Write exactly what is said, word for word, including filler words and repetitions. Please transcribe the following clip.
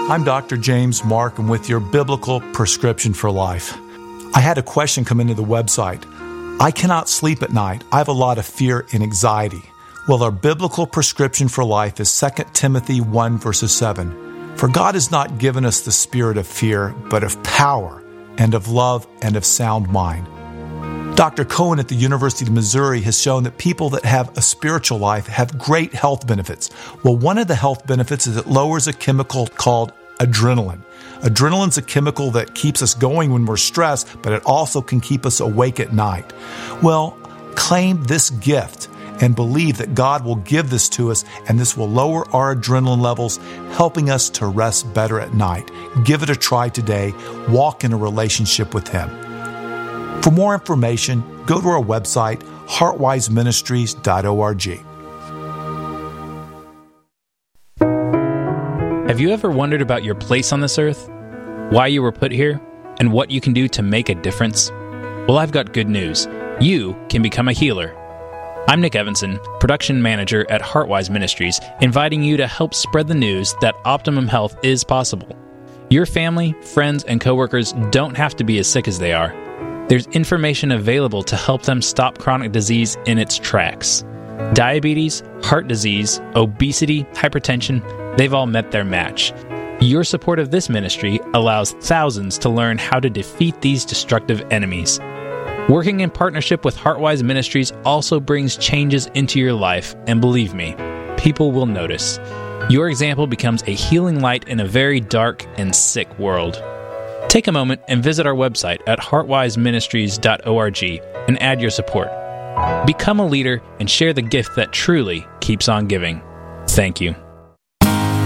I'm Doctor James Markham with your Biblical Prescription for Life. I had a question come into the website. I cannot sleep at night. I have a lot of fear and anxiety. Well, our biblical prescription for life is Second Timothy one, verses seven. For God has not given us the spirit of fear, but of power and of love and of sound mind. Doctor Cohen at the University of Missouri has shown that people that have a spiritual life have great health benefits. Well, one of the health benefits is it lowers a chemical called adrenaline. Adrenaline's a chemical that keeps us going when we're stressed, but it also can keep us awake at night. Well, claim this gift and believe that God will give this to us, and this will lower our adrenaline levels, helping us to rest better at night. Give it a try today. Walk in a relationship with Him. For more information, go to our website, heartwise ministries dot org. Have you ever wondered about your place on this earth? Why you were put here? And what you can do to make a difference? Well, I've got good news. You can become a healer. I'm Nick Evanson, production manager at Heartwise Ministries, inviting you to help spread the news that optimum health is possible. Your family, friends, and coworkers don't have to be as sick as they are. There's information available to help them stop chronic disease in its tracks. Diabetes, heart disease, obesity, hypertension, they've all met their match. Your support of this ministry allows thousands to learn how to defeat these destructive enemies. Working in partnership with Heartwise Ministries also brings changes into your life, and believe me, people will notice. Your example becomes a healing light in a very dark and sick world. Take a moment and visit our website at heartwise ministries dot org and add your support. Become a leader and share the gift that truly keeps on giving. Thank you.